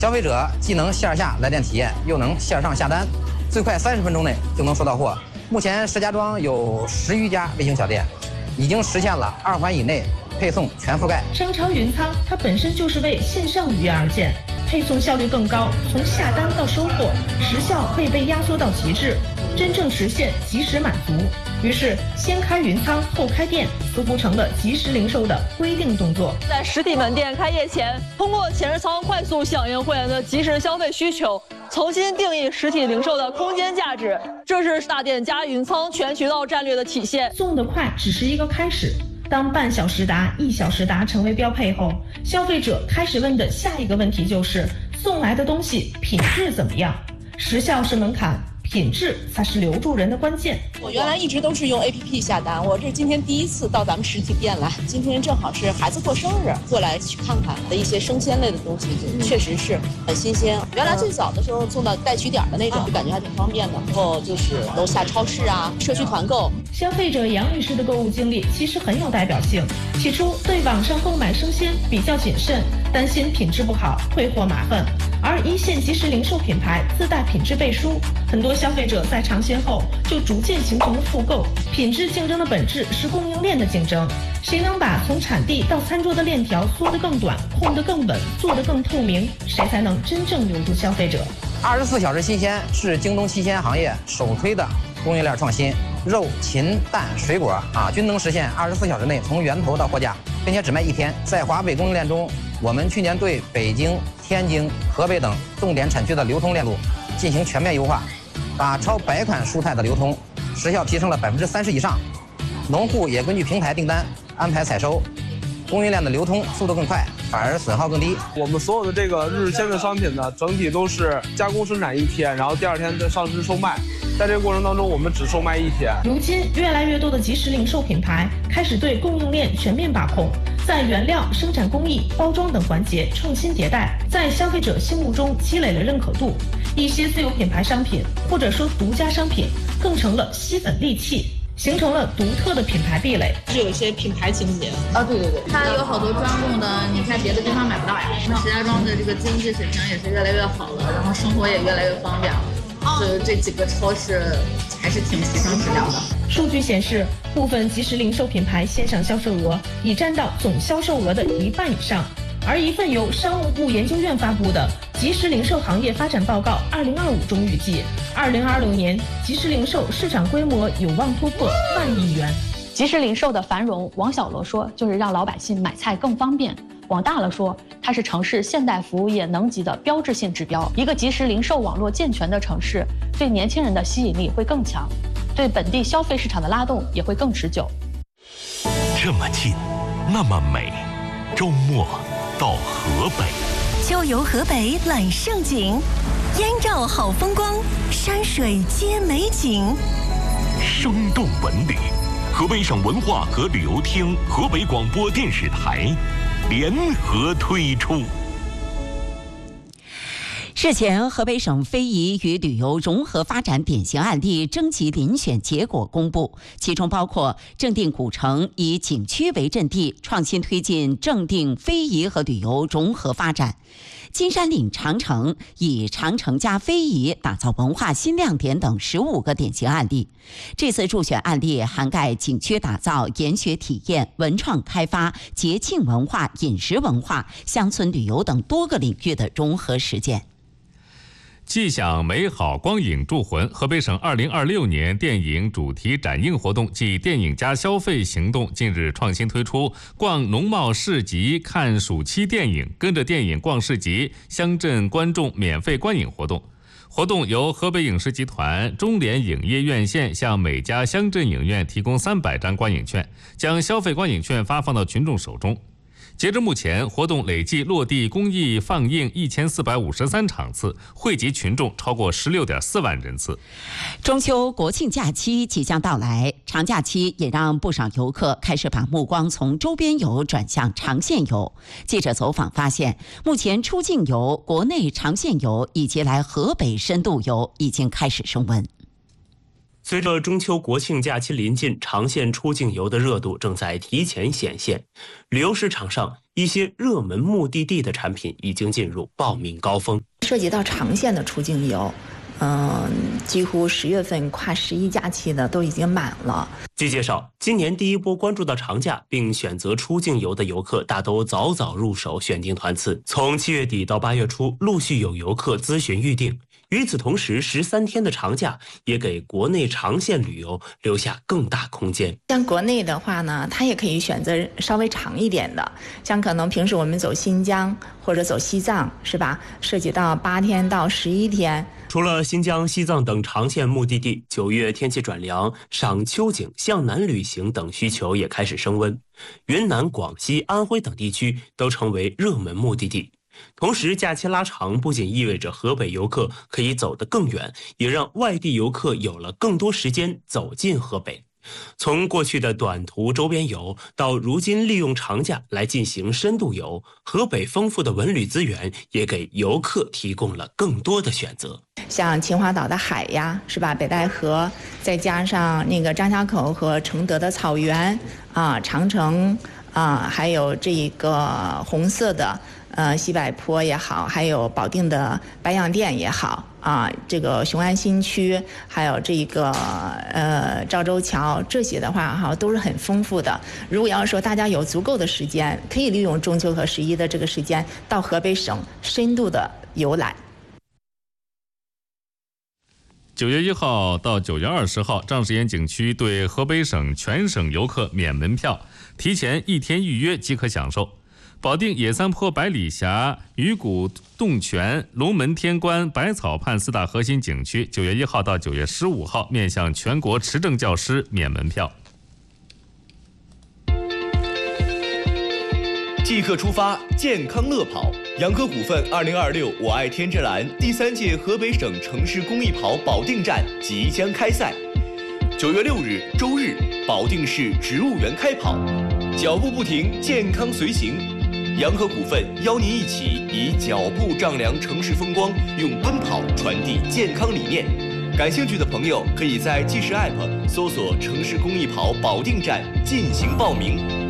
消费者既能线下来店体验，又能线上下单，最快30分钟内就能收到货。目前石家庄有10余家微型小店，已经实现了2环以内配送全覆盖。 商超云仓它本身就是为线上预约而建，配送效率更高，从下单到收货，时效可以被压缩到极致，真正实现及时满足。于是，先开云仓后开店，似乎成了即时零售的规定动作。 在实体门店开业前，通过前置仓快速响应会员的即时消费需求，重新定义实体零售的空间价值，这是大店加云仓全渠道战略的体现。 送得快只是一个开始，当半小时达、1小时达成为标配后，消费者开始问的下一个问题就是送来的东西品质怎么样？时效是门槛，品质才是留住人的关键。 我原来一直都是用 APP 下单，我这是今天第一次到咱们实体店来，今天正好是孩子过生日，过来去看看的一些生鲜类的东西，确实是很新鲜。原来最早的时候送到带取点的那种，就感觉还挺方便的。然后就是楼下超市啊，社区团购。 消费者杨女士的购物经历其实很有代表性。起初对网上购买生鲜比较谨慎，担心品质不好，退货麻烦。而一线即时零售品牌自带品质背书，很多消费者在尝鲜后就逐渐形成了复购。品质竞争的本质是供应链的竞争，谁能把从产地到餐桌的链条缩得更短，控得更稳，做得更透明，谁才能真正留住消费者。 24小时新鲜是京东期鲜行业首推的供应链创新，肉、禽、蛋、水果均能实现24小时内从源头到货架，并且只卖1天。在华北供应链中，我们去年对北京、天津、河北等重点产区的流通链路进行全面优化，把超100款蔬菜的流通时效提升了30%以上。农户也根据平台订单安排采收，供应链的流通速度更快，反而损耗更低。 我们所有的这个日鲜的商品呢，整体都是加工生产1天，然后第2天再上市售卖。在这个过程当中，我们只售卖1天。 如今，越来越多的即时零售品牌开始对供应链全面把控，在原料、生产工艺、包装等环节创新迭代，在消费者心目中积累了认可度。一些自有品牌商品或者说独家商品，更成了吸粉利器，形成了独特的品牌壁垒。 是有一些品牌情节啊，对，它有好多专供的，你在别的地方买不到呀。那石家庄的这个经济水平也是越来越好了，然后生活也越来越方便了。这几个超市还是挺提升质量的。 数据显示，部分即时零售品牌线上销售额已占到总销售额的1半以上。而一份由商务部研究院发布的《即时零售行业发展报告2025》中预计，2026年即时零售市场规模有望突破1万亿元。 即时零售的繁荣，往小了说就是让老百姓买菜更方便；往大了说，它是城市现代服务业能级的标志性指标。一个即时零售网络健全的城市，对年轻人的吸引力会更强，对本地消费市场的拉动也会更持久。 这么近，那么美，周末到河北， 秋游河北揽胜景，燕赵好风光，山水皆美景。 生动文旅，河北省文化和旅游厅、河北广播电视台联合推出。 日前，河北省非遗与旅游融合发展典型案例征集遴选结果公布，其中包括正定古城以景区为阵地，创新推进正定非遗和旅游融合发展；金山岭长城以长城加非遗打造文化新亮点等15个典型案例。这次入选案例涵盖景区打造、研学体验、文创开发、节庆文化、饮食文化、乡村旅游等多个领域的融合实践。 既享美好光影铸魂，河北省2026年电影主题展映活动暨电影加消费行动近日创新推出逛农贸市集看暑期电影，跟着电影逛市集，乡镇观众免费观影活动。活动由河北影视集团、中联影业院线向每家乡镇影院提供300张观影券，将消费观影券发放到群众手中。截至目前，活动累计落地公益放映1453场次，惠及群众超过16.4万人次。 中秋国庆假期即将到来，长假期也让不少游客开始把目光从周边游转向长线游。记者走访发现，目前出境游、国内长线游以及来河北深度游已经开始升温。 随着中秋国庆假期临近，长线出境游的热度正在提前显现。旅游市场上一些热门目的地的产品已经进入报名高峰。 涉及到长线的出境游，几乎10月份跨11假期的都已经满了。 据介绍，今年第一波关注到长假并选择出境游的游客，大都早早入手选定团次，从7月底到8月初，陆续有游客咨询预定。与此同时，13天的长假也给国内长线旅游留下更大空间。 像国内的话呢，它也可以选择稍微长一点的，像可能平时我们走新疆或者走西藏，是吧？涉及到8天到11天。 除了新疆、西藏等长线目的地，9月天气转凉，赏秋景、向南旅行等需求也开始升温。云南、广西、安徽等地区都成为热门目的地。同时，假期拉长不仅意味着河北游客可以走得更远，也让外地游客有了更多时间走进河北。从过去的短途周边游到如今利用长假来进行深度游，河北丰富的文旅资源也给游客提供了更多的选择。 像秦皇岛的海呀，是吧？北戴河，再加上那个张家口和承德的草原啊，长城啊，还有这个红色的西柏坡也好，还有保定的白洋淀也好啊，这个雄安新区，还有这个赵州桥，这些的话哈都是很丰富的。如果要说大家有足够的时间，可以利用中秋和11的这个时间到河北省深度的游览。 9月1号到9月20号，丈石岩景区对河北省全省游客免门票，提前1天预约即可享受。保定野三坡、百里峡、鱼骨洞泉、龙门天关、百草畔4大核心景区9月1号到9月15号面向全国持证教师免门票。 即刻出发，健康乐跑！洋科股份2026我爱天之蓝第3届河北省城市公益跑保定站即将开赛。9月6日周日，保定市植物园开跑，脚步不停，健康随行。洋科股份邀您一起以脚步丈量城市风光，用奔跑传递健康理念。感兴趣的朋友可以在即时 App 搜索城市公益跑保定站进行报名。